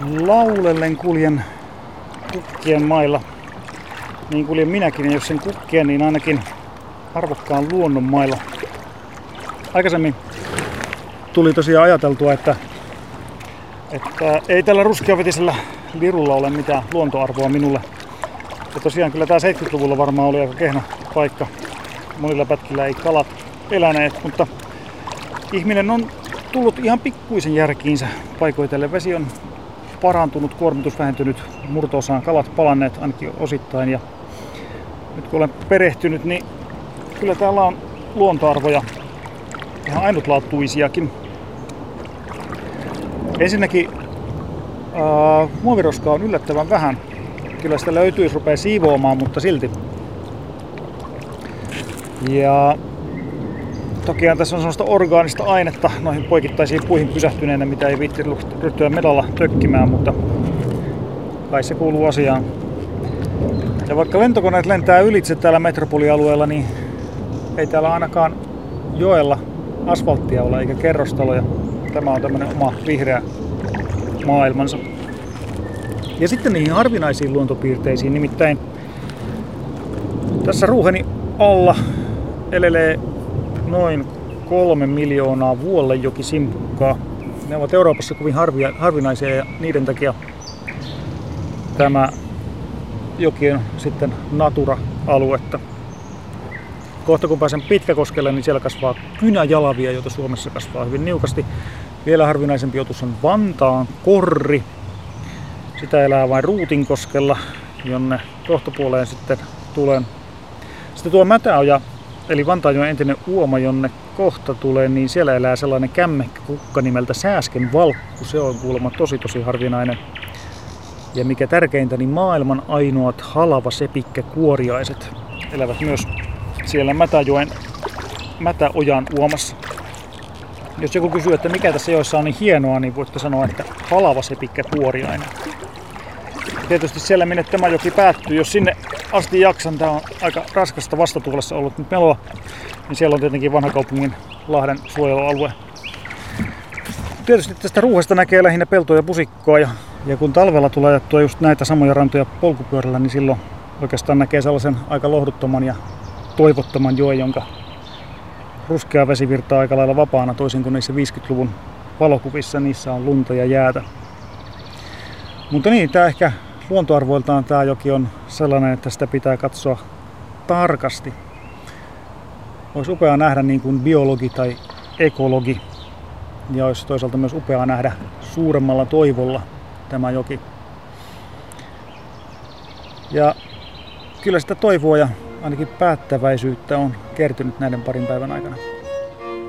laulellen kuljen kukkien mailla. Niin kuljen minäkin, ja jos sen kukkien, niin ainakin arvokkaan luonnon mailla. Aikaisemmin tuli tosiaan ajateltua, että ei tällä ruskeavetisellä lirulla ole mitään luontoarvoa minulle. Ja tosiaan kyllä tää 70-luvulla varmaan oli aika kehno paikka. Monilla pätkillä ei kalat eläneet, mutta ihminen on tullut ihan pikkuisen järkiinsä paikoitelle. Vesi on parantunut, kuormitus vähentynyt, murto-osaan kalat palanneet ainakin osittain. Ja nyt kun olen perehtynyt, niin kyllä täällä on luontoarvoja ihan ainutlaatuisiakin. Ensinnäkin muoviroskaa on yllättävän vähän. Kyllä sitä löytyy, jos rupeaa siivoamaan, mutta silti. Ja tokiaan tässä on sellaista orgaanista ainetta noihin poikittaisiin puihin pysähtyneenä, mitä ei viitti ryhtyä medalla tökkimään, mutta kai se kuuluu asiaan. Ja vaikka lentokoneet lentää ylitse täällä metropolialueella, niin ei täällä ainakaan joella asfalttia ole eikä kerrostaloja. Tämä on tämmönen oma vihreä maailmansa. Ja sitten niihin harvinaisiin luontopiirteisiin, nimittäin tässä ruuheni alla elelee noin 3 miljoonaa vuollejokisimpukkaa. Ne ovat Euroopassa kovin harvinaisia ja niiden takia tämä joki on sitten Natura-aluetta. Kohta kun pääsen Pitkäkoskelle, niin siellä kasvaa kynäjalavia, joita Suomessa kasvaa hyvin niukasti. Vielä harvinaisempi otus on Vantaan korri. Sitä elää vain Ruutinkoskella, jonne kohtapuoleen sitten tulen. Sitten tuo Mätäoja, eli Vantaanjoen entinen uoma, jonne kohta tulee, niin siellä elää sellainen kämmekkä kukka nimeltä sääsken valkku. Se on kuulemma tosi harvinainen. Ja mikä tärkeintä, niin maailman ainoat halavasepikkäkuoriaiset elävät myös siellä Mätäojan uomassa. Jos joku kysyy, että mikä tässä joissa on niin hienoa, niin voitte sanoa, että halavasepikkäkuoriainen. Tietysti siellä, minne tämä joki päättyy, jos sinne asti jaksan, tää on aika raskasta vastatuulessa ollut nyt meloa, niin siellä on tietenkin Vanhakaupungin Lahden suojelualue. Tietysti tästä ruuhesta näkee lähinnä peltoa ja pusikkoa, ja kun talvella tulee ajettua just näitä samoja rantoja polkupyörällä, niin silloin oikeastaan näkee sellaisen aika lohduttoman ja toivottoman joen, jonka ruskea vesi virtaa aika lailla vapaana, toisin kuin niissä 50-luvun valokuvissa, niissä on lunta ja jäätä. Mutta niin, tää ehkä luontoarvoiltaan tää joki on sellainen, että sitä pitää katsoa tarkasti. Olisi upeaa nähdä niin kuin biologi tai ekologi. Ja olisi toisaalta myös upeaa nähdä suuremmalla toivolla tämä joki. Ja kyllä sitä toivoa ja ainakin päättäväisyyttä on kertynyt näiden parin päivän aikana.